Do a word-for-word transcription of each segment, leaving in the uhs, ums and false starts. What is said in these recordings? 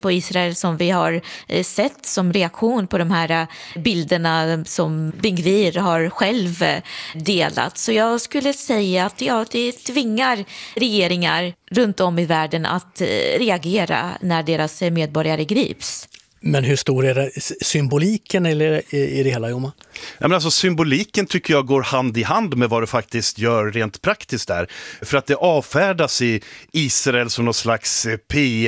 på Israel som vi har sett som reaktion på de här bilderna som Ben Gvir har själv delat. Så jag skulle säga att ja, det tvingar regeringar runt om i världen att reagera när deras medborgare grips. Men hur stor är det, symboliken eller i det hela, Joma? Ja, men alltså, symboliken tycker jag går hand i hand med vad det faktiskt gör rent praktiskt där. För att det avfärdas i Israel som någon slags P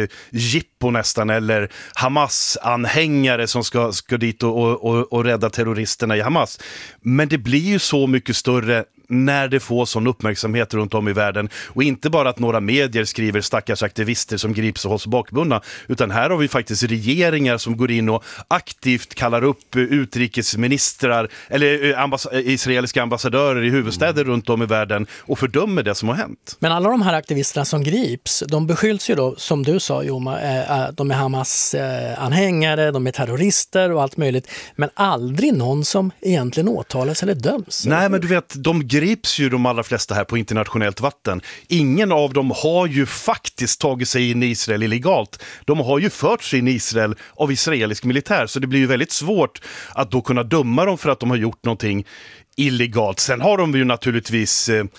R-jippo nästan, eller Hamas-anhängare som ska, ska dit och, och, och rädda terroristerna i Hamas. Men det blir ju så mycket större när det får sån uppmärksamhet runt om i världen. Och inte bara att några medier skriver stackars aktivister som grips och hålls bakbundna, utan här har vi faktiskt regeringar som går in och aktivt kallar upp utrikesministrar eller ambass- israeliska ambassadörer i huvudstäder mm. runt om i världen och fördömer det som har hänt. Men alla de här aktivisterna som grips, de beskylls ju då, som du sa, Joma, de är Hamas-anhängare, de är terrorister och allt möjligt, men aldrig någon som egentligen åtalas eller döms. Nej, men du vet, de grips ju de allra flesta här på internationellt vatten. Ingen av dem har ju faktiskt tagit sig in i Israel illegalt. De har ju fört sig in i Israel av israelisk militär, så det blir ju väldigt svårt att då kunna döma dem för att de har gjort någonting illegalt. Sen har de ju naturligtvis eh,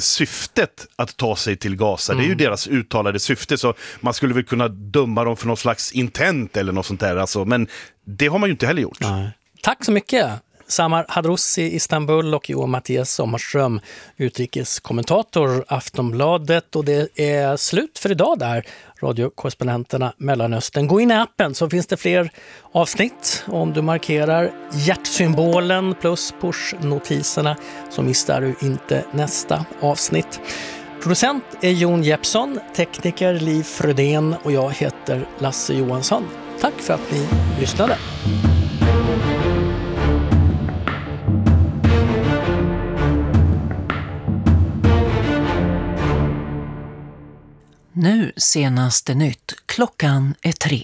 syftet att ta sig till Gaza. Mm. Det är ju deras uttalade syfte, så man skulle väl kunna döma dem för någon slags intent eller något sånt där. Alltså, men det har man ju inte heller gjort. Nej. Tack så mycket. Samar Hadroussi i Istanbul och Johan Mattias Sommarström, utrikeskommentator Aftonbladet. Och det är slut för idag där, radiokorrespondenterna Mellanöstern. Gå in i appen så finns det fler avsnitt. Om du markerar hjärtsymbolen plus push-notiserna så missar du inte nästa avsnitt. Producent är Jon Jeppsson, tekniker Liv Frödén och jag heter Lasse Johansson. Tack för att ni lyssnade. Nu senaste nytt. Klockan är tre.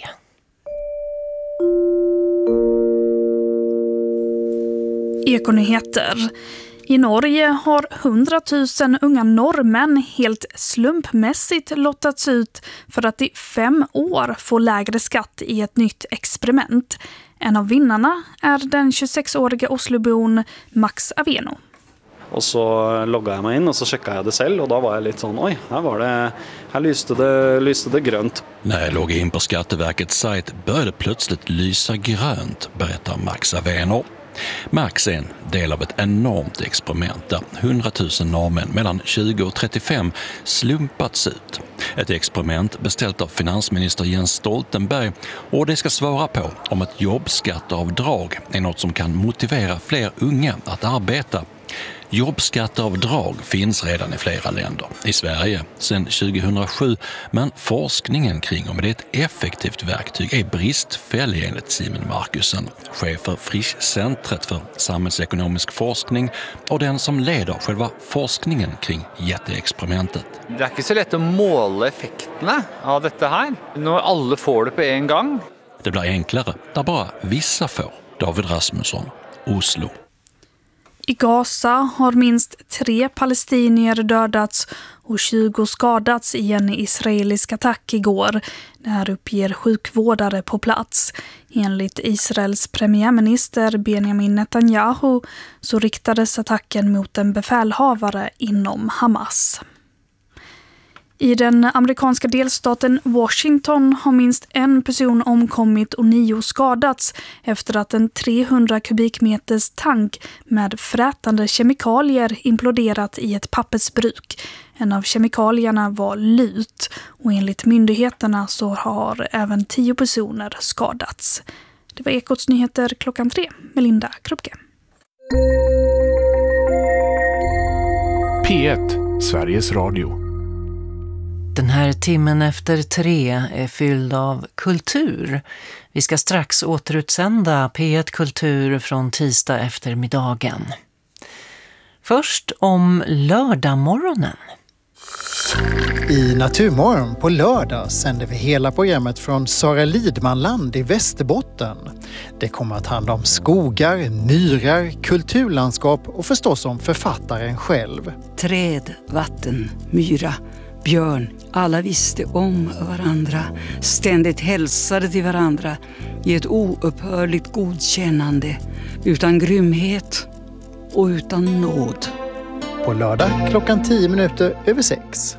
Ekonyheter. I Norge har hundratusen unga norrmän helt slumpmässigt lottats ut för att i fem år få lägre skatt i ett nytt experiment. En av vinnarna är den tjugosexåriga Oslobon Max Aveno. Och så loggade jag mig in och så checkade jag det själv och då var jag lite sån, oj, här var det, här lyste det, lyste det grönt. När jag loggar in på Skatteverkets sajt började plötsligt lysa grönt, berättar Max Aveno. Max är en del av ett enormt experiment där hundratusen norrmän mellan tjugo och trettiofem slumpats ut. Ett experiment beställt av finansminister Jens Stoltenberg och det ska svara på om ett jobbskatteavdrag är något som kan motivera fler unga att arbeta. Jobbskatteavdrag finns redan i flera länder. I Sverige sedan tjugohundrasju, men forskningen kring om det är ett effektivt verktyg är bristfällig enligt Simon Markusen, chef för Frischcentret för samhällsekonomisk forskning och den som leder själva forskningen kring jätteexperimentet. Det är inte så lätt att måla effekterna av detta här när alla får det på en gång. Det blir enklare där bara vissa får. David Rasmusson, Oslo. I Gaza har minst tre palestinier dödats och tjugo skadats i en israelisk attack igår. Det här uppger sjukvårdare på plats. Enligt Israels premiärminister Benjamin Netanyahu så riktades attacken mot en befälhavare inom Hamas. I den amerikanska delstaten Washington har minst en person omkommit och nio skadats efter att en trehundra kubikmeters tank med frätande kemikalier imploderat i ett pappersbruk. En av kemikalierna var lut och enligt myndigheterna så har även tio personer skadats. Det var Ekots nyheter klockan tre med Linda Krupke. P ett, Sveriges Radio. Den här timmen efter tre är fylld av kultur. Vi ska strax återutsända P ett Kultur från tisdag eftermiddagen. Först om lördagmorgonen. I Naturmorgon på lördag sänder vi hela programmet från Sara Lidmanland i Västerbotten. Det kommer att handla om skogar, myrar, kulturlandskap och förstås om författaren själv. Träd, vatten, myra, Björn, alla visste om varandra, ständigt hälsade till varandra i ett oupphörligt godkännande, utan grymhet och utan nåd. På lördag klockan tio minuter över sex.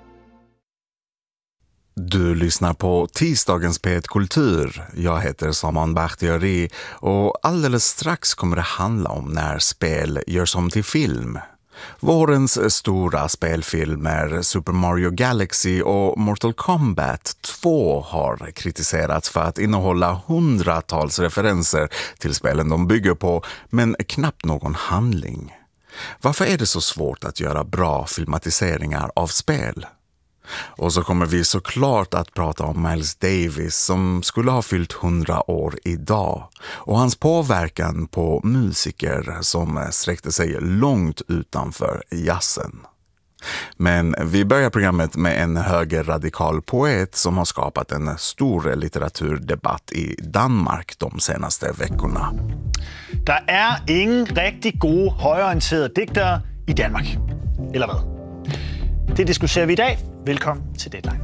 Du lyssnar på tisdagens P ett Kultur. Jag heter Saman Bakhtiari och alldeles strax kommer det handla om när spel görs om till film. Vårens stora spelfilmer Super Mario Galaxy och Mortal Kombat två har kritiserats för att innehålla hundratals referenser till spelen de bygger på, men knappt någon handling. Varför är det så svårt att göra bra filmatiseringar av spel? Och så kommer vi såklart att prata om Miles Davis som skulle ha fyllt hundra år idag och hans påverkan på musiker som sträckte sig långt utanför jazzen. Men vi börjar programmet med en högerradikal poet som har skapat en stor litteraturdebatt i Danmark de senaste veckorna. Der er ingen rigtig gode højreorienterede digtere i Danmark. Eller hvad? Det diskuterar vi idag. Välkommen till Deadline.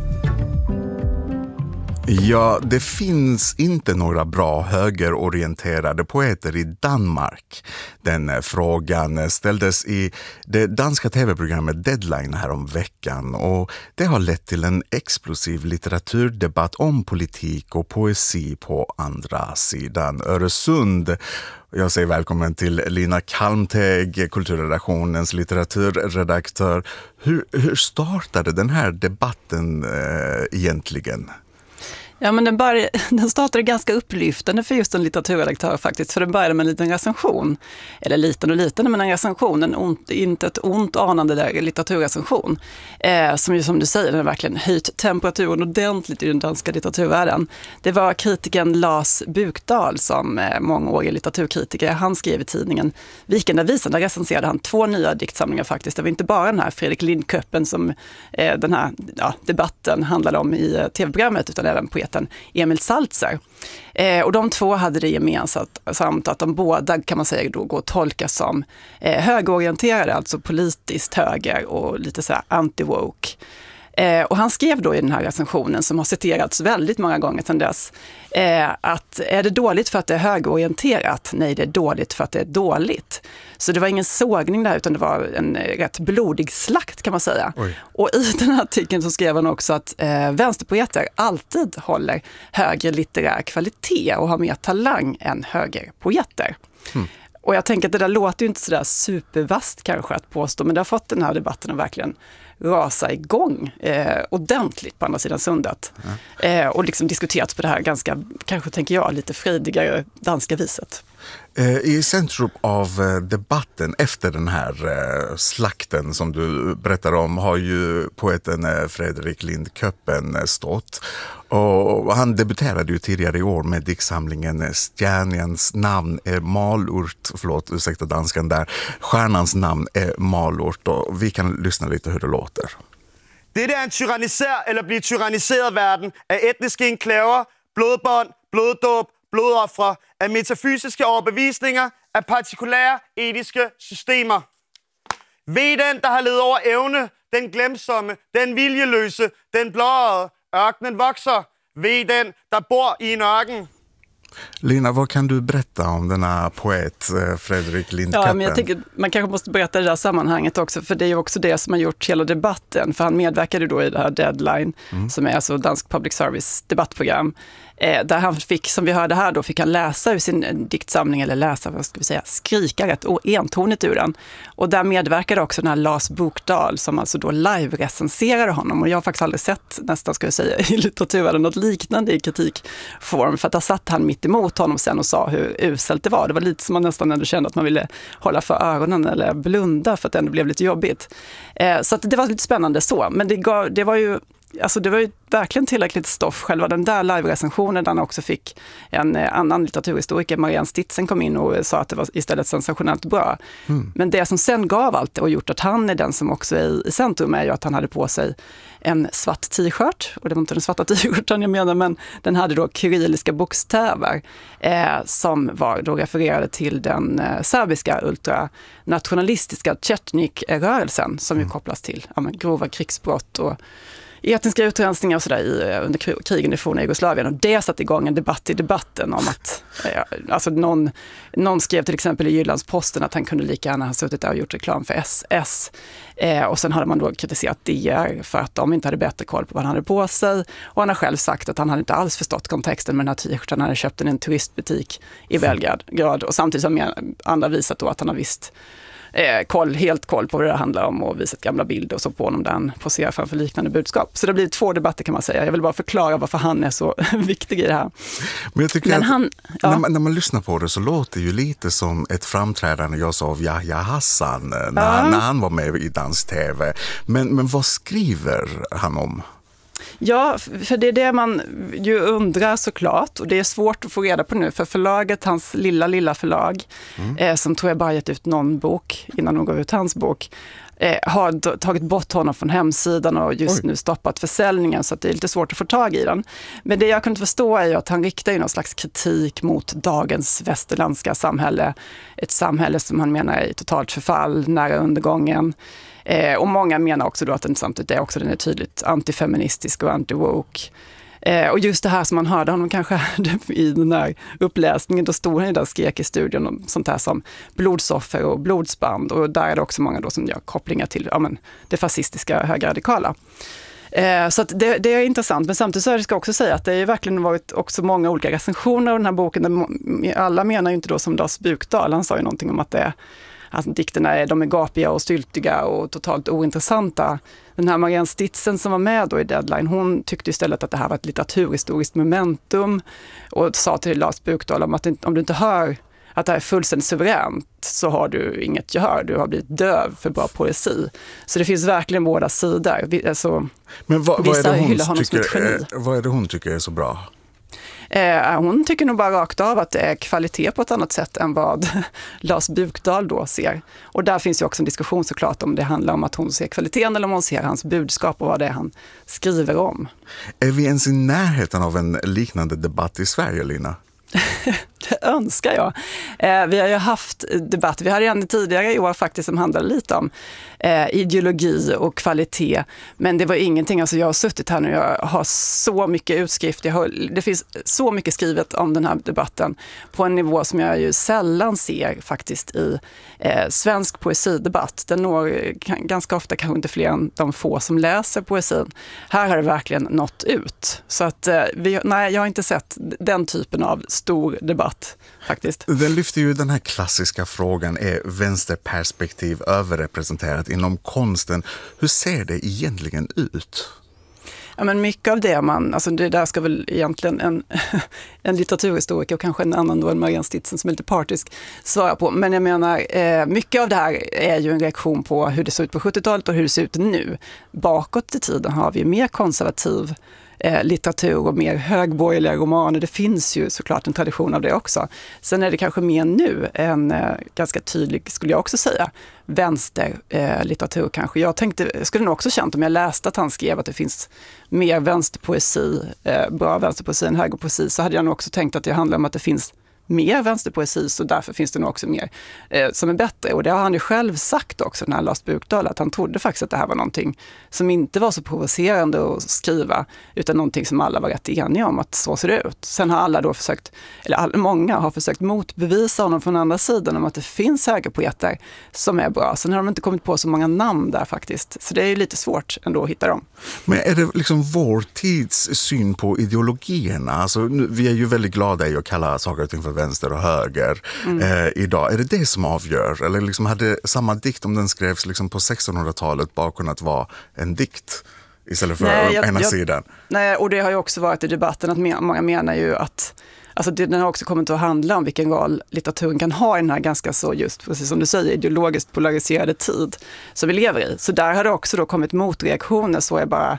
Ja, det finns inte några bra högerorienterade poeter i Danmark. Den frågan ställdes i det danska tv-programmet Deadline här om veckan och det har lett till en explosiv litteraturdebatt om politik och poesi på andra sidan Öresund. Jag säger välkommen till Lina Kalmteg, kulturredaktionens litteraturredaktör. Hur, hur startade den här debatten eh, egentligen? Ja, men den, började, den startade ganska upplyftande för just en litteraturredaktör faktiskt, för den började med en liten recension. Eller liten och liten, men en recension, en ont, inte ett ont anande där litteraturrecension. Eh, som ju som du säger, den har verkligen höjt temperaturen ordentligt i den danska litteraturvärlden. Det var kritiken Lars Bukdahl som eh, mångårig litteraturkritiker. Han skrev i tidningen Vikande Visan, där recenserade han två nya diktsamlingar faktiskt. Det var inte bara den här Fredrik Lindköppen som eh, den här ja, debatten handlade om i eh, tv-programmet, utan även på Emil Saltzer. Eh, och de två hade det gemensamt samt att de båda kan man säga då går att tolka som eh, högerorienterade, alltså politiskt höger och lite så här anti-woke. Eh, och han skrev då i den här recensionen som har citerats väldigt många gånger sedan dess eh, att är det dåligt för att det är högerorienterat? Nej, det är dåligt för att det är dåligt. Så det var ingen sågning där utan det var en rätt blodig slakt kan man säga. Oj. Och i den här artikeln så skrev han också att eh, vänsterpoeter alltid håller högre litterär kvalitet och har mer talang än högerpoeter. Mm. Och jag tänker att det där låter ju inte sådär supervast kanske att påstå, men det har fått den här debatten att verkligen rasa igång eh, ordentligt på andra sidan sundet. Mm. Eh, och liksom diskuterats på det här ganska, kanske tänker jag, lite fridigare danska viset. I centrum av debatten efter den här slakten som du berättar om har ju poeten Fredrik Lindköppen stått. Och han debuterade ju tidigare i år med diktsamlingen Stjärnans namn är Malurt, förlåt, ursäkta danskan där. Stjärnans namn är Malurt och vi kan lyssna lite hur det låter. Det är en tyranniserad eller blir tyranniserad världen av etniska enklaver, blodbånd, bloddåb, blodoffre, af metafysiske overbevisninger, af partikulære etiske systemer. Ved den, der har ledet over evne, den glemsomme, den viljeløse, den blåøjede, ørkenen vokser. Ved den, der bor i en ørken. Lina, vad kan du berätta om denna poet Fredrik Lindköppen? Ja, men jag tänker man kanske måste berätta det där sammanhanget också, för det är ju också det som har gjort hela debatten, för han medverkade då i det här Deadline, mm. som är alltså dansk public service debattprogram, eh, där han fick, som vi hörde här då, fick han läsa ur sin diktsamling, eller läsa, vad ska vi säga, skrika rätt och entonigt ur den. Och där medverkade också den här Lars Bukdahl som alltså då live-recenserade honom, och jag har faktiskt aldrig sett, nästan ska jag säga, i litteraturvärlden något liknande i kritikform, för att där satt han mitt emot honom sen och sa hur uselt det var. Det var lite som man nästan ändå kände att man ville hålla för öronen eller blunda för att det ändå blev lite jobbigt. Eh, så att det var lite spännande så. Men det, gav, det var ju alltså det var ju verkligen tillräckligt stoff. Själva den där live-recensionen där han också fick en eh, annan litteraturhistoriker, Marianne Stitzen, kom in och sa att det var istället sensationellt bra. Mm. Men det som sen gav allt det och gjort att han är den som också är i, i centrum är ju att han hade på sig en svart t-shirt, och det var inte den svarta t-shirten jag menar, men den hade då kyrilliska bokstäver eh, som var då refererade till den eh, serbiska ultranationalistiska Chetnik-rörelsen som ju kopplas till ja, men, grova krigsbrott och etniska utrensningar och sådär i, under krigen i forna Jugoslavien, och det satte igång en debatt i debatten om att eh, alltså någon, någon skrev till exempel i Jyllandsposten att han kunde lika gärna ha suttit där och gjort reklam för S S. Eh, och sen hade man då kritiserat D R för att de inte hade bättre koll på vad han hade på sig, och han har själv sagt att han hade inte alls förstått kontexten med den här t-shirten. Han hade köpt den i en turistbutik i Belgrad, och samtidigt som andra visat då att han har visst Eh, koll, helt koll på vad det handlar om och visat gamla bilder och så på honom där han poserar framför liknande budskap. Så det blir två debatter kan man säga. Jag vill bara förklara varför han är så viktig i det här. Men jag tycker Men att han, ja. när, man, när man lyssnar på det så låter det ju lite som ett framträdande jag sa av Yahya Hassan när, ja. när han var med i danstv. Men, men vad skriver han om? Ja, för det är det man ju undrar såklart, och det är svårt att få reda på nu, för förlaget, hans lilla, lilla förlag, mm. eh, som tror jag bara gett ut någon bok innan de går ut hans bok, eh, har d- tagit bort honom från hemsidan och just Oj. nu stoppat försäljningen, så att det är lite svårt att få tag i den. Men det jag kunde förstå är ju att han riktar ju någon slags kritik mot dagens västerländska samhälle, ett samhälle som han menar är i totalt förfall, nära undergången. Eh, och många menar också då att den samtidigt är också den är tydligt antifeministisk och anti-woke. Eh, och just det här som man hörde honom kanske i den här uppläsningen, då stod han ju där och skrek i studion om sånt här som blodsoffer och blodsband, och där är det också många då som gör kopplingar till ja, men, det fascistiska högerradikala. Eh, så att det, det är intressant, men samtidigt så ska jag också säga att det har verkligen varit också många olika recensioner av den här boken. Alla menar ju inte då som Lars Bukdahl, han sa ju någonting om att det är Alltså, dikterna är, de är gapiga och styltiga och totalt ointressanta. Den här Marianne Stitzen som var med då i Deadline, hon tyckte istället att det här var ett litteraturhistoriskt momentum och sa till Lars Bukdahl om att om du inte hör att det här är fullständigt suveränt så har du inget gehör, du har blivit döv för bra poesi. Så det finns verkligen båda sidor. Alltså, Men vad, vad, är det hon tycker, är, vad är det hon tycker är så bra? Eh, hon tycker nog bara rakt av att det är kvalitet på ett annat sätt än vad Lars Bukdahl då ser. Och där finns ju också en diskussion såklart om det handlar om att hon ser kvaliteten eller om hon ser hans budskap och vad det är han skriver om. Är vi ens i närheten av en liknande debatt i Sverige, Lina? Det önskar jag. Eh, vi har ju haft debatt, vi hade ju en tidigare i år faktiskt som handlade lite om eh, ideologi och kvalitet, men det var ingenting, alltså jag har suttit här nu, jag har så mycket utskrift, jag har, det finns så mycket skrivet om den här debatten på en nivå som jag ju sällan ser faktiskt i eh, svensk poesidebatt. Den når kan, ganska ofta kanske inte fler än de få som läser poesin. Här har det verkligen nått ut. Så att, eh, vi, nej, jag har inte sett den typen av stor debatt faktiskt. Den lyfter ju den här klassiska frågan, är vänsterperspektiv överrepresenterat inom konsten? Hur ser det egentligen ut? Ja, men mycket av det man, alltså det där ska väl egentligen en, en litteraturhistoriker och kanske en annan då, en Marianne Stitzen som är lite partisk, svara på. Men jag menar, eh, mycket av det här är ju en reaktion på hur det såg ut på sjuttiotalet och hur det ser ut nu. Bakåt i tiden har vi mer konservativ eh, litteratur och mer högborgerliga romaner. Det finns ju såklart en tradition av det också. Sen är det kanske mer nu en eh, ganska tydlig, skulle jag också säga, vänsterlitteratur eh, kanske. Jag tänkte, jag skulle nog också känt om jag läste att han skrev att det finns mer vänsterpoesi, eh, bra vänsterpoesi än högerpoesi, så hade jag nog också tänkt att det handlar om att det finns mer vänsterpoesi, så därför finns det nog också mer eh, som är bättre. Och det har han ju själv sagt också, den här Lars Bukdahl, att han trodde faktiskt att det här var någonting som inte var så provocerande att skriva, utan någonting som alla var rätt eniga om att så ser det ut. Sen har alla då försökt, eller all, många har försökt motbevisa honom från andra sidan om att det finns högerpoeter som är bra. Sen har de inte kommit på så många namn där faktiskt, så det är ju lite svårt ändå att hitta dem. Men är det liksom vår tids syn på ideologierna? Alltså, nu, vi är ju väldigt glada i att kalla saker och ting för vänster och höger mm. eh, idag. Är det det som avgör? Eller liksom hade samma dikt, om den skrevs liksom på sextonhundratalet, bara kunnat vara en dikt istället för nej, jag, ena jag, sidan? Nej, och det har ju också varit i debatten att många menar ju att alltså det, den har också kommit att handla om vilken roll litteraturen kan ha i den här ganska så, just precis som du säger, ideologiskt polariserade tid som vi lever i. Så där har det också då kommit motreaktioner, så är bara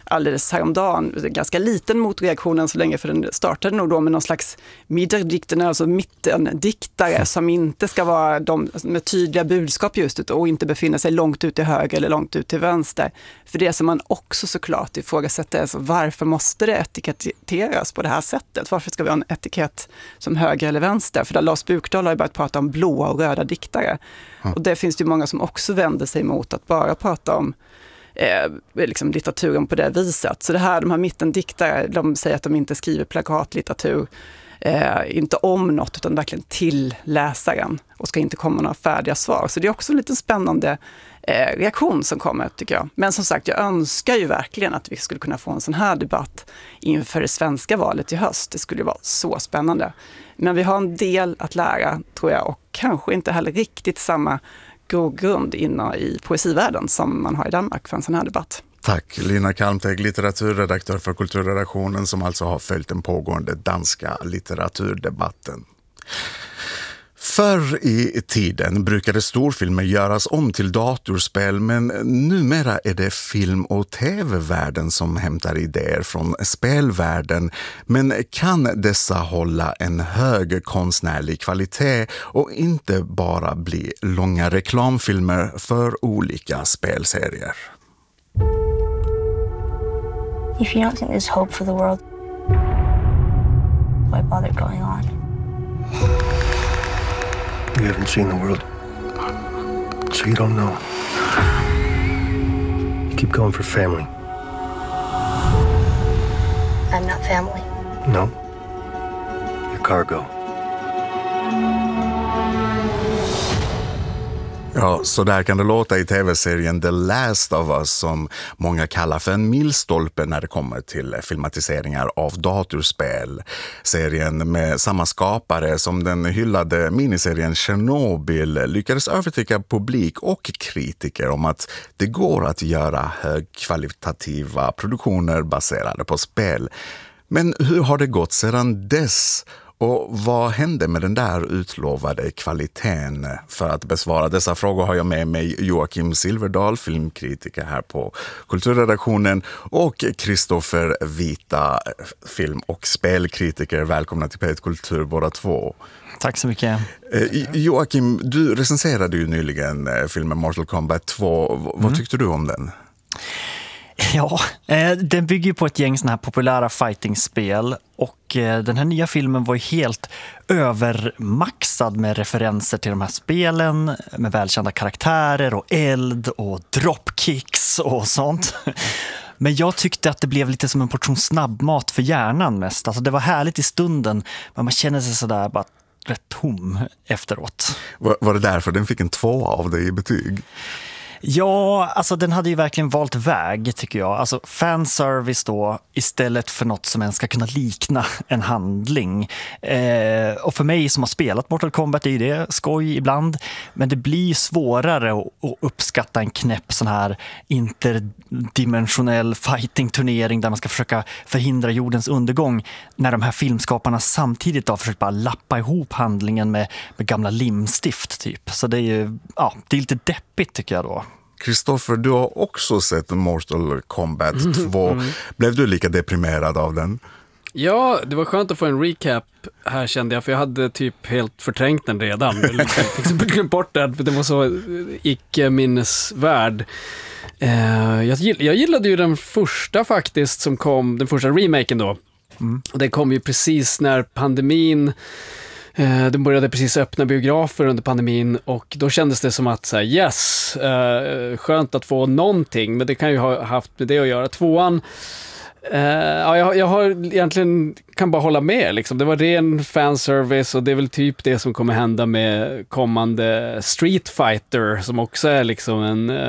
alldeles häromdagen. En ganska liten motreaktion än så länge, för den startade nog då med någon slags midderdikterna, alltså mittendiktare som inte ska vara de med tydliga budskap just ut och inte befinna sig långt ut till höger eller långt ut till vänster. För det som man också såklart ifrågasätter är så, varför måste det etiketteras på det här sättet? Varför ska vi ha en etikett som höger eller vänster? För där Lars Bukdahl har ju börjat prata om blåa och röda diktare. Mm. Och det finns det ju många som också vänder sig mot att bara prata om eh, liksom litteraturen på det viset. Så det här, de här mittendiktare, de säger att de inte skriver plakatlitteratur, eh, inte om något utan verkligen till läsaren och ska inte komma några färdiga svar. Så det är också en lite spännande eh, reaktion som kommer, tycker jag. Men som sagt, jag önskar ju verkligen att vi skulle kunna få en sån här debatt inför det svenska valet i höst. Det skulle ju vara så spännande. Men vi har en del att lära, tror jag, och kanske inte heller riktigt samma grogrund inne i poesivärlden som man har i Danmark för en sån här debatt. Tack. Lina Kalmteg, litteraturredaktör för Kulturredaktionen, som alltså har följt den pågående danska litteraturdebatten. Förr i tiden brukade storfilmer göras om till datorspel, men numera är det film- och tv-världen som hämtar idéer från spelvärlden. Men kan dessa hålla en hög konstnärlig kvalitet och inte bara bli långa reklamfilmer för olika spelserier? If you don't think there's hope for the world, why bother going on? You haven't seen the world, so you don't know. You keep going for family. I'm not family. No. You're cargo. Ja, så där kan det låta i tv-serien The Last of Us, som många kallar för en milstolpe när det kommer till filmatiseringar av datorspel. Serien med samma skapare som den hyllade miniserien Chernobyl lyckades övertyga publik och kritiker om att det går att göra högkvalitativa produktioner baserade på spel. Men hur har det gått sedan dess? Och vad hände med den där utlovade kvaliteten? För att besvara dessa frågor har jag med mig Joakim Silverdal, filmkritiker här på Kulturredaktionen, och Kristoffer Vita, film- och spelkritiker. Välkomna till P ett Kultur båda två. Tack så mycket. Joakim, du recenserade ju nyligen filmen Mortal Kombat två. Vad mm. tyckte du om den? Ja, eh, den bygger ju på ett gäng såna här populära fightingspel, och eh, den här nya filmen var ju helt övermaxad med referenser till de här spelen, med välkända karaktärer och eld och dropkicks och sånt. Men jag tyckte att det blev lite som en portion snabbmat för hjärnan mest. Alltså det var härligt i stunden, men man känner sig sådär bara rätt tom efteråt. Var, var det därför den fick en två av dig i betyg? Ja, alltså den hade ju verkligen valt väg, tycker jag. Alltså fanservice då, istället för något som ens ska kunna likna en handling. Eh, och för mig som har spelat Mortal Kombat är ju det skoj ibland. Men det blir svårare att, att uppskatta en knäpp sån här interdimensionell fighting-turnering där man ska försöka förhindra jordens undergång, när de här filmskaparna samtidigt har försökt bara lappa ihop handlingen med, med gamla limstift typ. Så det är ju, ja, det är lite deppigt, tycker jag då. Kristoffer, du har också sett Mortal Kombat två. Mm. Blev du lika deprimerad av den? Ja, det var skönt att få en recap här, kände jag, för jag hade typ helt förträngt den redan. Liksom glömt bort den, för det var så icke-minnesvärd. Uh, jag, gill, jag gillade ju den första faktiskt som kom, den första remaken då. Mm. Och den kom ju precis när pandemin, uh, den började precis öppna biografer under pandemin, och då kändes det som att så här, yes, uh, skönt att få någonting, men det kan ju ha haft med det att göra. Tvåan, uh, ja, jag, jag har egentligen kan bara hålla med liksom. Det var ren fanservice, och det är väl typ det som kommer hända med kommande Street Fighter, som också är liksom en uh,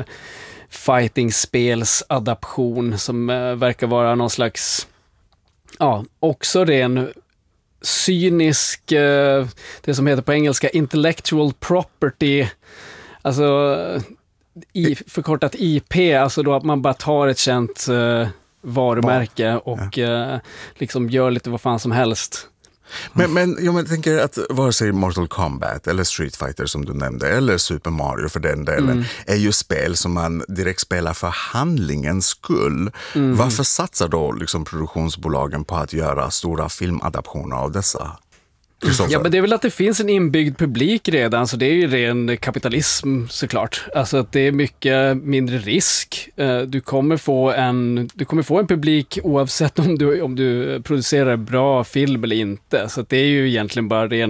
fighting-spels-adaption som uh, verkar vara någon slags, ja, också ren cynisk, uh, det som heter på engelska intellectual property, alltså i, förkortat I P, alltså då att man bara tar ett känt uh, varumärke och uh, liksom gör lite vad fan som helst Men, men jag tänker att vare sig Mortal Kombat eller Street Fighter som du nämnde, eller Super Mario för den delen, mm. är ju spel som man direkt spelar för handlingens skull. Mm. Varför satsar då liksom produktionsbolagen på att göra stora filmadaptioner av dessa? Ja, men det är väl att det finns en inbyggd publik redan, så det är ju ren kapitalism såklart. Alltså att det är mycket mindre risk. Du kommer få en, du kommer få en publik oavsett om du, om du producerar bra film eller inte. Så att det är ju egentligen bara ren,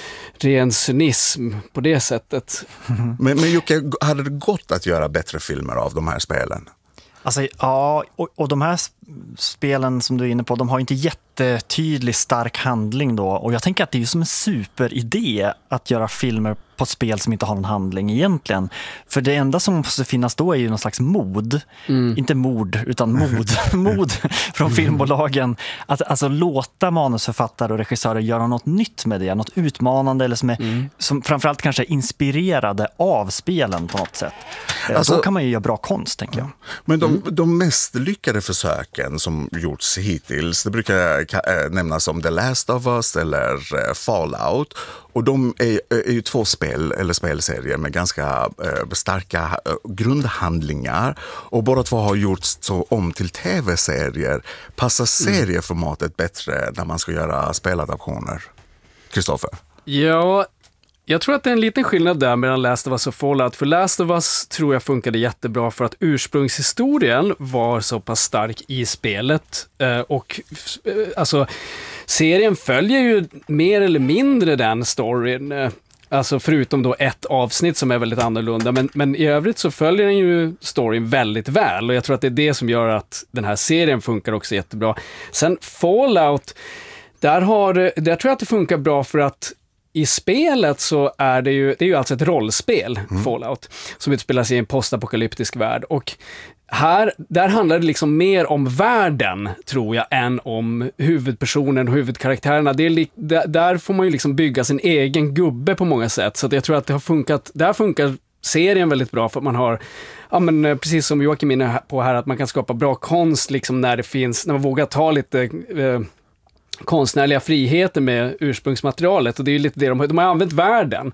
ren cynism på det sättet. Mm. Men, men Jocke, hade det gått att göra bättre filmer av de här spelen? Alltså, ja, och, och de här spelen som du är inne på, de har inte jättetydlig stark handling då. Och jag tänker att det är ju som en superidé att göra filmer på ett spel som inte har någon handling egentligen. För det enda som måste finnas då är ju någon slags mod. Mm. Inte mord, utan mod. mod från filmbolagen. Att alltså låta manusförfattare och regissörer göra något nytt med det. Något utmanande eller som, är, mm. som framförallt kanske är inspirerade av spelen på något sätt. Alltså, då kan man ju göra bra konst, tänker jag. Men de, mm. de mest lyckade försöken som gjorts hittills, det brukar äh, nämnas som The Last of Us eller äh, Fallout. Och de är, är ju två spel eller spelserier med ganska äh, starka äh, grundhandlingar. Och båda två har gjorts så om till tv-serier. Passar serieformatet bättre när man ska göra speladaptioner? Kristoffer? Ja, jag tror att det är en liten skillnad där mellan Last of Us och Fallout. För Last of Us tror jag funkade jättebra för att ursprungshistorien var så pass stark i spelet. Och alltså, serien följer ju mer eller mindre den storyn. Alltså förutom då ett avsnitt som är väldigt annorlunda. Men, men i övrigt så följer den ju storyn väldigt väl. Och jag tror att det är det som gör att den här serien funkar också jättebra. Sen Fallout, där, har, där tror jag att det funkar bra för att i spelet så är det ju, det är ju alltså ett rollspel, mm. Fallout, som utspelar sig i en postapokalyptisk värld. Och här, där handlar det liksom mer om världen, tror jag, än om huvudpersonen och huvudkaraktärerna. Det är li- där, där får man ju liksom bygga sin egen gubbe på många sätt. Så att jag tror att det har funkat, där funkar serien väldigt bra för att man har, ja men precis som Joakim är inne på här, att man kan skapa bra konst liksom när det finns, när man vågar ta lite eh, konstnärliga friheter med ursprungsmaterialet, och det är ju lite det de har, de har använt världen.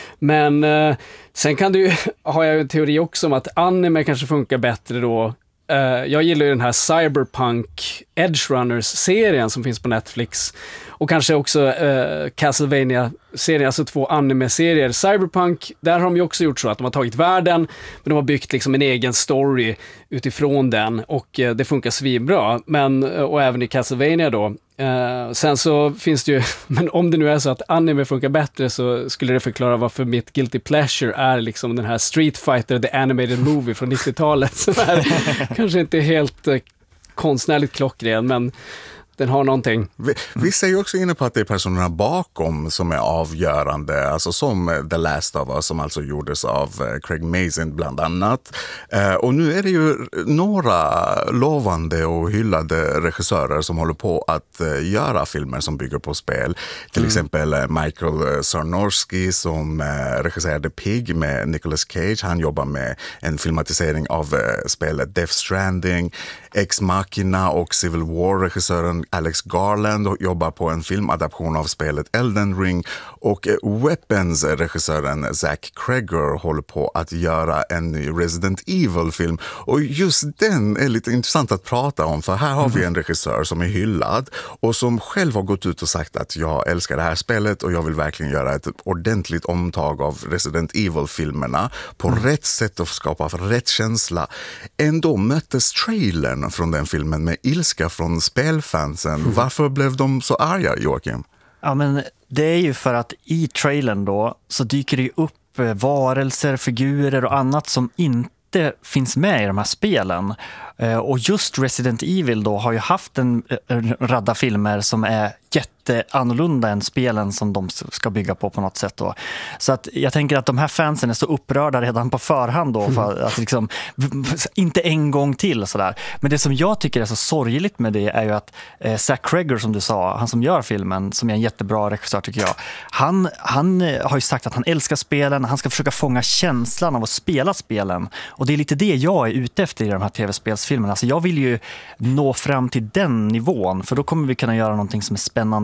Men eh, sen kan du ju, har jag en teori också om att anime kanske funkar bättre då. Eh, jag gillar ju den här Cyberpunk Edge Runners-serien som finns på Netflix, och kanske också eh, Castlevania-serien, alltså två anime-serier. Cyberpunk, där har de ju också gjort så att de har tagit världen, men de har byggt liksom en egen story utifrån den, och eh, det funkar svinbra. Men, och även i Castlevania då. Uh, sen så finns det ju, men om det nu är så att anime funkar bättre, så skulle det förklara varför mitt guilty pleasure är liksom den här Street Fighter, the animated movie från nittiotalet, som är kanske inte helt uh, konstnärligt klockren, men den har någonting. Vissa är ju också inne på att det är personerna bakom som är avgörande, alltså som The Last of Us, som alltså gjordes av Craig Mazin bland annat. Och nu är det ju några lovande och hyllade regissörer som håller på att göra filmer som bygger på spel. Till mm. exempel Michael Sarnorsky som regisserade Pig med Nicolas Cage. Han jobbar med en filmatisering av spelet Death Stranding. Ex Machina och Civil War-regissören Alex Garland jobbar på en filmadaption av spelet Elden Ring, och Weapons-regissören Zach Cregger håller på att göra en ny Resident Evil-film. Och just den är lite intressant att prata om, för här har vi en regissör som är hyllad och som själv har gått ut och sagt att jag älskar det här spelet och jag vill verkligen göra ett ordentligt omtag av Resident Evil-filmerna på mm. rätt sätt och skapa rätt känsla. Ändå möttes trailern från den filmen med ilska från spelfansen. Mm. Varför blev de så arga, Joakim? Ja, men det är ju för att i trailern då så dyker det ju upp varelser, figurer och annat som inte finns med i de här spelen. Och just Resident Evil då har ju haft en, en radda filmer som är jätteannorlunda än spelen som de ska bygga på på något sätt då. Så att jag tänker att de här fansen är så upprörda redan på förhand då, för att liksom inte en gång till sådär. Men det som jag tycker är så sorgligt med det är ju att eh, Zach Cregger, som du sa, han som gör filmen, som är en jättebra regissör tycker jag, han, han har ju sagt att han älskar spelen, han ska försöka fånga känslan av att spela spelen, och det är lite det jag är ute efter i de här tv-spelsfilmerna. Alltså jag vill ju nå fram till den nivån, för då kommer vi kunna göra någonting som är spännande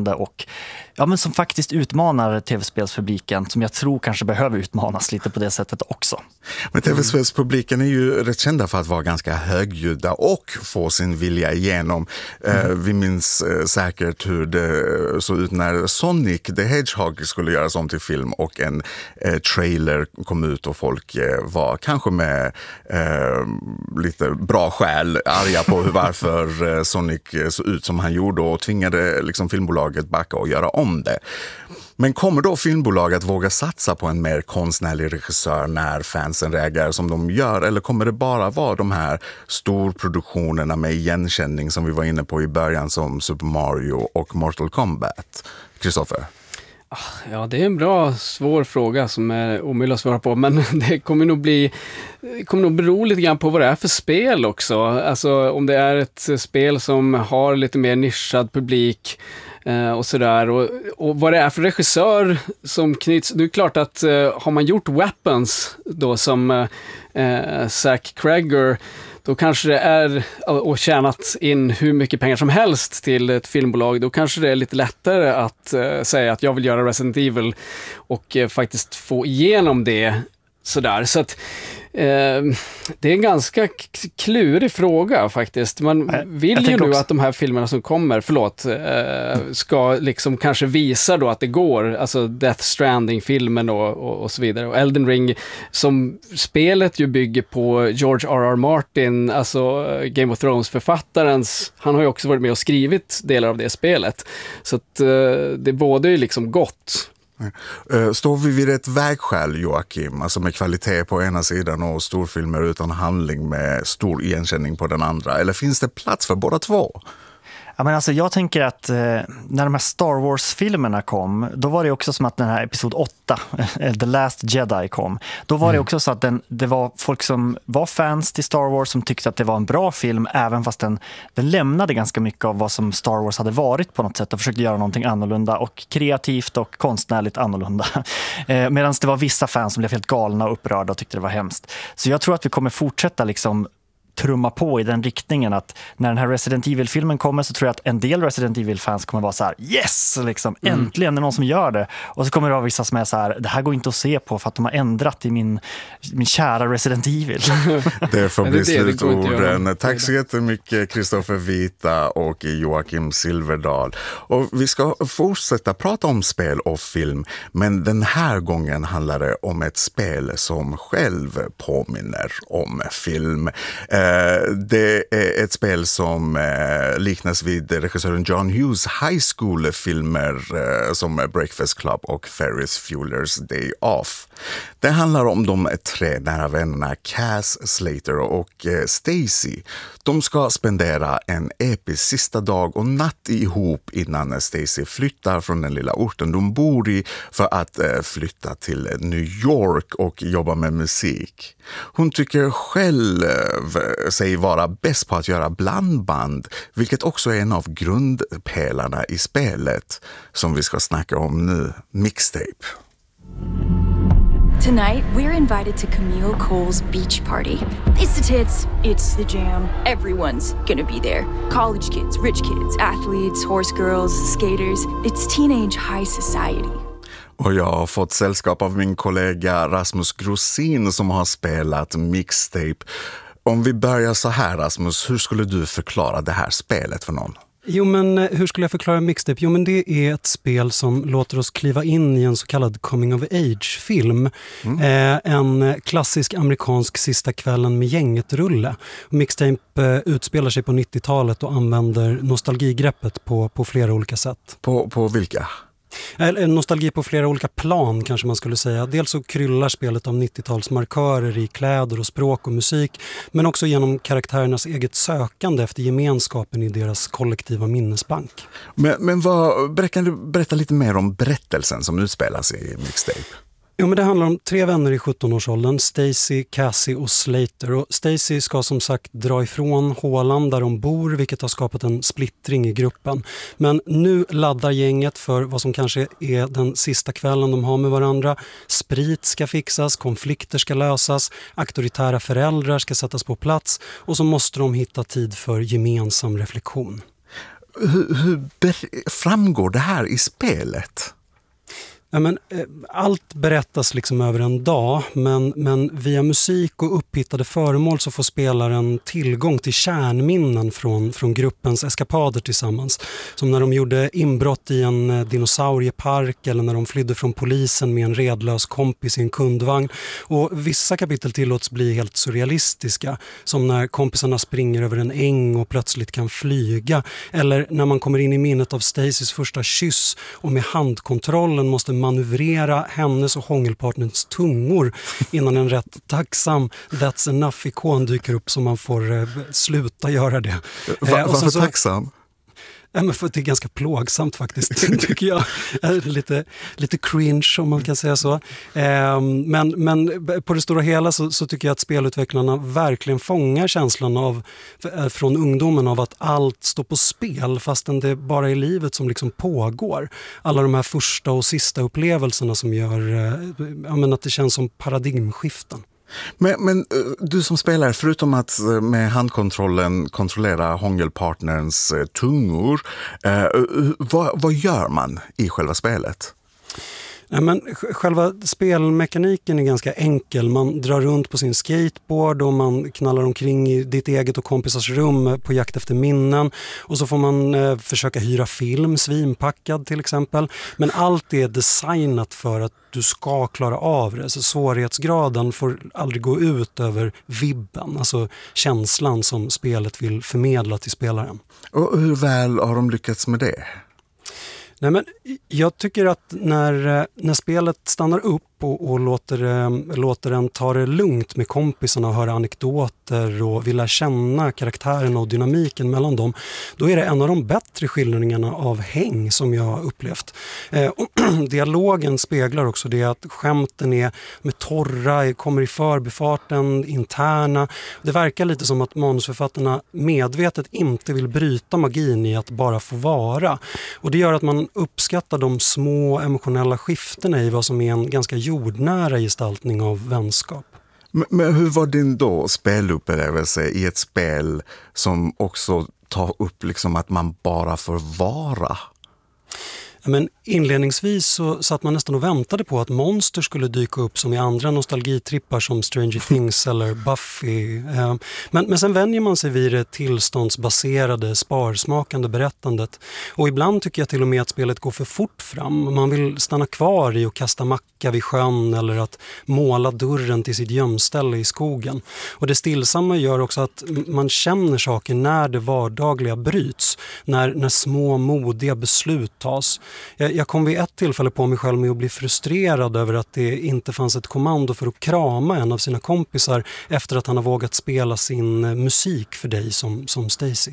spännande och ja, men som faktiskt utmanar tv-spelspubliken, som jag tror kanske behöver utmanas lite på det sättet också. Men tv-spelspubliken är ju rätt kända för att vara ganska högljudda och få sin vilja igenom. Mm. Eh, vi minns eh, säkert hur det såg ut när Sonic the Hedgehog skulle göras om till film och en eh, trailer kom ut och folk eh, var kanske med eh, lite bra skäl arga på hur varför eh, Sonic såg ut som han gjorde och tvingade liksom filmbolaget backa och göra om det. Men kommer då filmbolaget våga satsa på en mer konstnärlig regissör när fansen reagerar som de gör? Eller kommer det bara vara de här storproduktionerna med igenkänning som vi var inne på i början som Super Mario och Mortal Kombat? Kristoffer? Ja, det är en bra, svår fråga som är omöjlig att svara på, men det kommer nog bli, det kommer nog bero lite grann på vad det är för spel också. Alltså om det är ett spel som har lite mer nischad publik eh, och sådär, och, och vad det är för regissör som knyts. Det är klart att eh, har man gjort Weapons då som eh, Zach Cregger, då kanske det är, och tjänat in hur mycket pengar som helst till ett filmbolag, då kanske det är lite lättare att uh, säga att jag vill göra Resident Evil och uh, faktiskt få igenom det sådär. Så att uh, det är en ganska k- klurig fråga faktiskt. Man äh, vill ju nu också att de här filmerna som kommer, förlåt, uh, ska liksom kanske visa då att det går, alltså Death Stranding-filmen och, och, och så vidare. Och Elden Ring, som spelet ju bygger på George R R. Martin, alltså Game of Thrones-författarens, han har ju också varit med och skrivit delar av det spelet. Så att uh, det både är liksom gott. Står vi vid ett vägskäl, Joakim, alltså med kvalitet på ena sidan och storfilmer utan handling med stor igenkänning på den andra? Eller finns det plats för båda två? Ja, men alltså jag tänker att eh, när de här Star Wars-filmerna kom, då var det också som att den här episod åtta, The Last Jedi, kom. Då var mm. det också så att den, det var folk som var fans till Star Wars som tyckte att det var en bra film, även fast den, den lämnade ganska mycket av vad som Star Wars hade varit på något sätt och försökte göra någonting annorlunda och kreativt och konstnärligt annorlunda. Eh, Medan det var vissa fans som blev helt galna och upprörda och tyckte det var hemskt. Så jag tror att vi kommer fortsätta liksom trumma på i den riktningen att när den här Resident Evil-filmen kommer så tror jag att en del Resident Evil-fans kommer vara så här: yes! Liksom, mm. äntligen är det någon som gör det. Och så kommer det vara vissa som är så här: det här går inte att se på för att de har ändrat i min, min kära Resident Evil. Det får bli slutorden. Tack så jättemycket Kristoffer Vita och Joakim Silverdal. Och vi ska fortsätta prata om spel och film, men den här gången handlar det om ett spel som själv påminner om film. Det är ett spel som liknas vid regissören John Hughes high school-filmer som Breakfast Club och Ferris Bueller's Day Off. Det handlar om de tre nära vännerna Cass, Slater och Stacy. De ska spendera en episk sista dag och natt ihop innan Stacy flyttar från den lilla orten de bor i för att flytta till New York och jobba med musik. Hon tycker själv sig vara bäst på att göra blandband, vilket också är en av grundpelarna i spelet som vi ska snacka om nu, mixtape. Tonight, we're invited to Camille Cole's beach party. It's the tits, it's the jam. Everyone's gonna be there. College kids, rich kids, athletes, horse girls, skaters. It's teenage high society. Och jag har fått sällskap av min kollega Rasmus Grosin som har spelat mixtape. Om vi börjar så här, Rasmus, hur skulle du förklara det här spelet för någon? Jo, men hur skulle jag förklara mixtape? Jo, men det är ett spel som låter oss kliva in i en så kallad coming of age-film. Mm. Eh, en klassisk amerikansk sista kvällen med gänget-rulle. Mixtape eh, utspelar sig på nittiotalet och använder nostalgigreppet på, på flera olika sätt. På, på vilka? Nostalgi på flera olika plan kanske man skulle säga. Dels så kryllar spelet om nittiotalsmarkörer i kläder och språk och musik, men också genom karaktärernas eget sökande efter gemenskapen i deras kollektiva minnesbank. Men, men vad, kan du berätta lite mer om berättelsen som utspelas i mixtape? Jo, men det handlar om tre vänner i sjuttonårsåldern, Stacy, Cassie och Slater. Och Stacy ska som sagt dra ifrån hålan där de bor, vilket har skapat en splittring i gruppen. Men nu laddar gänget för vad som kanske är den sista kvällen de har med varandra. Sprit ska fixas, konflikter ska lösas, auktoritära föräldrar ska sättas på plats och så måste de hitta tid för gemensam reflektion. hur, hur framgår det här i spelet? Ja, men, eh, allt berättas liksom över en dag, men, men via musik och upphittade föremål så får spelaren tillgång till kärnminnen från, från gruppens eskapader tillsammans. Som när de gjorde inbrott i en eh, dinosauriepark eller när de flydde från polisen med en redlös kompis i en kundvagn. Och vissa kapitel tillåts bli helt surrealistiska, som när kompisarna springer över en äng och plötsligt kan flyga. Eller när man kommer in i minnet av Stacys första kyss och med handkontrollen måste manövrera hennes och hångelpartners tungor innan en rätt tacksam That's Enough-ikon dyker upp så man får eh, sluta göra det. Va, eh, och varför så, tacksam? Ja, men för att det är ganska plågsamt faktiskt, tycker jag. Lite, lite cringe om man kan säga så. Eh, men, men på det stora hela så, så tycker jag att spelutvecklarna verkligen fångar känslan av, från ungdomen av att allt står på spel fastän det bara är livet som liksom pågår. Alla de här första och sista upplevelserna som gör eh, ja, men att det känns som paradigmskiften. Men, men du som spelar, förutom att med handkontrollen kontrollera hångelpartnerns tungor, eh, vad, vad gör man i själva spelet? Nej, men själva spelmekaniken är ganska enkel. Man drar runt på sin skateboard och man knallar omkring i ditt eget och kompisars rum på jakt efter minnen. Och så får man eh, försöka hyra film, svinpackad till exempel. Men allt är designat för att du ska klara av det. Så svårighetsgraden får aldrig gå ut över vibben, alltså känslan som spelet vill förmedla till spelaren. Och hur väl har de lyckats med det? Nej, men jag tycker att när, när spelet stannar upp och, och låter, låter en ta det lugnt med kompisarna och höra anekdoter och vill känna karaktärerna och dynamiken mellan dem, då är det en av de bättre skildringarna av häng som jag har upplevt. Eh, och dialogen speglar också det att skämten är med torra, kommer i förbifarten, interna. Det verkar lite som att manusförfattarna medvetet inte vill bryta magin i att bara få vara. Och det gör att man uppskattar de små emotionella skiftena i vad som är en ganska jordnära gestaltning av vänskap. Men, men hur var din då spelupplevelse i ett spel som också tar upp liksom att man bara får vara? Men inledningsvis så satt man nästan och väntade på att monster skulle dyka upp som i andra nostalgitrippar som Stranger Things eller Buffy. Men, men sen vänjer man sig vid det tillståndsbaserade, sparsmakande berättandet. Och ibland tycker jag till och med att spelet går för fort fram. Man vill stanna kvar i och kasta macka vid sjön eller att måla dörren till sitt gömställe i skogen. Och det stillsamma gör också att man känner saker när det vardagliga bryts. När, när små modiga beslut tas. Jag, jag kom vid ett tillfälle på mig själv med att bli frustrerad över att det inte fanns ett kommando för att krama en av sina kompisar efter att han har vågat spela sin musik för dig som, som Stacy.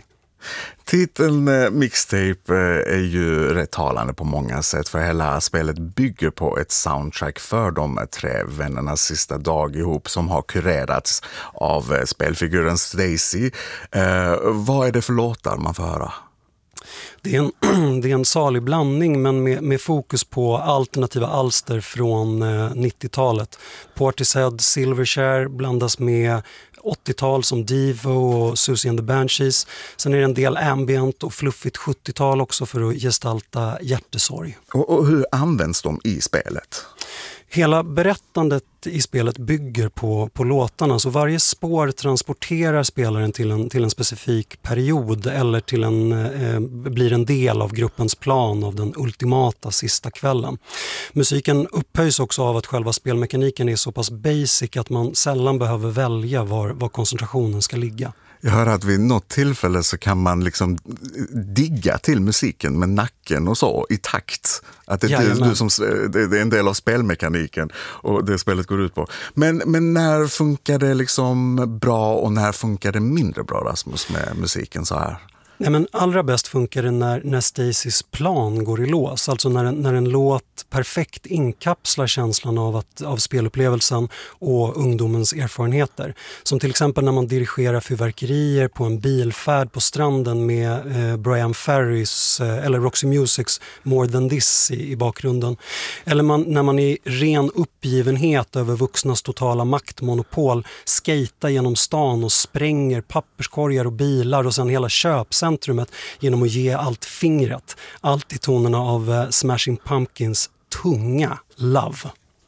Titeln eh, Mixtape eh, är ju rätt talande på många sätt, för hela spelet bygger på ett soundtrack för de tre vännernas sista dag ihop som har kurerats av eh, spelfiguren Stacy. Eh, vad är det för låtar man får höra? Det är, en, det är en salig blandning men med, med fokus på alternativa alster från eh, nittiotalet. Portishead, Silverchair blandas med åttiotal som Devo och Susie and the Banshees. Sen är det en del ambient och fluffigt sjuttiotal också för att gestalta hjärtesorg. Och, och hur används de i spelet? Hela berättandet i spelet bygger på, på låtarna, så varje spår transporterar spelaren till en, till en specifik period eller till en, eh, blir en del av gruppens plan av den ultimata sista kvällen. Musiken upphöjs också av att själva spelmekaniken är så pass basic att man sällan behöver välja var, var koncentrationen ska ligga. Jag hör att vid något tillfälle så kan man liksom digga till musiken med nacken och så i takt. Att det, det, du som, det är en del av spelmekaniken och det spelet går ut på. Men, men när funkar det liksom bra och när funkar det mindre bra, Rasmus, med musiken så här? Nej, men allra bäst funkar det när, när Stacys plan går i lås. Alltså när, när en låt perfekt inkapslar känslan av, att, av spelupplevelsen och ungdomens erfarenheter. Som till exempel när man dirigerar fyrverkerier på en bilfärd på stranden med eh, Brian Ferrys eh, eller Roxy Musics More Than This i, i bakgrunden. Eller man, när man i ren uppgivenhet över vuxnas totala maktmonopol skejtar genom stan och spränger papperskorgar och bilar och sen hela köpcentrum centrumet genom att ge allt fingret. Allt i tonerna av uh, Smashing Pumpkins tunga Love.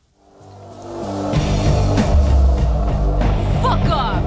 Fuck off!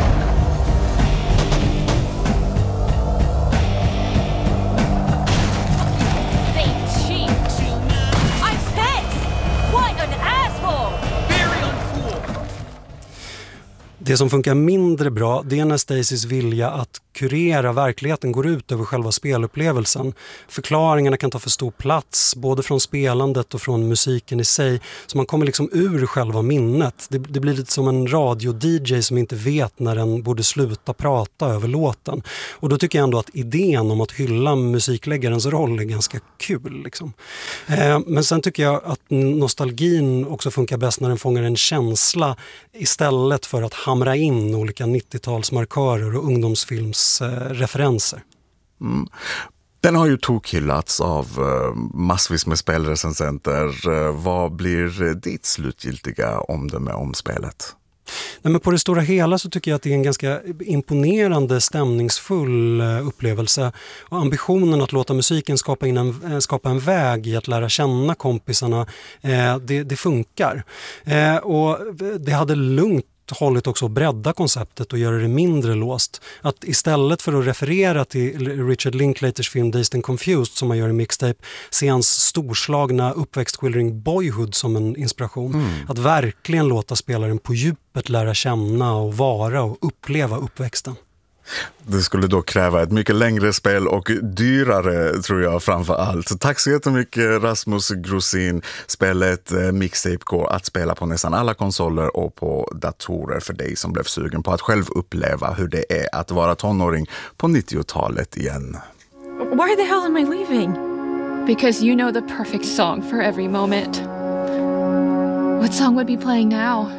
They cheat! I'm pissed! What an asshole! Very uncool! Det som funkar mindre bra, det är när Stacys vilja att kurera verkligheten går ut över själva spelupplevelsen. Förklaringarna kan ta för stor plats, både från spelandet och från musiken i sig, så man kommer liksom ur själva minnet. Det, det blir lite som en radio-D J som inte vet när den borde sluta prata över låten. Och då tycker jag ändå att idén om att hylla musikläggarens roll är ganska kul. Liksom. Eh, men sen tycker jag att nostalgin också funkar bäst när den fångar en känsla istället för att hamra in olika nittiotalsmarkörer och ungdomsfilms referenser. Mm. Den har ju tokhyllats av uh, massvis med spelrecensenter. Uh, vad blir ditt slutgiltiga omdöme om spelet? Nej, men på det stora hela så tycker jag att det är en ganska imponerande, stämningsfull uh, upplevelse. Och ambitionen att låta musiken skapa, in en, äh, skapa en väg i att lära känna kompisarna, uh, det, det funkar. Uh, och det hade lugnt hållit också att bredda konceptet och göra det mindre låst. Att istället för att referera till Richard Linklaters film Dazed and Confused som man gör i Mixtape, se hans storslagna uppväxtskildring Boyhood som en inspiration. Mm. Att verkligen låta spelaren på djupet lära känna och vara och uppleva uppväxten. Det skulle då kräva ett mycket längre spel och dyrare, tror jag, framför allt. Tack så jättemycket, Rasmus Grosin. Spelet Mixtape går att spela på nästan alla konsoler och på datorer för dig som blev sugen på att själv uppleva hur det är att vara tonåring på nittiotalet igen. Why the hell am I leaving? Because you know the perfect song for every moment. What song would be playing now?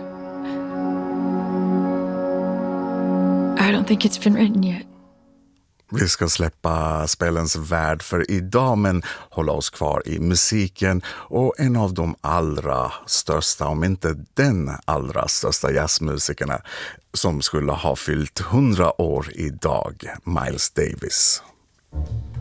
I don't think it's been written yet. Vi ska släppa spelens värld för idag, men hålla oss kvar i musiken. Och en av de allra största, om inte den allra största jazzmusikerna som skulle ha fyllt hundra år idag, Miles Davis.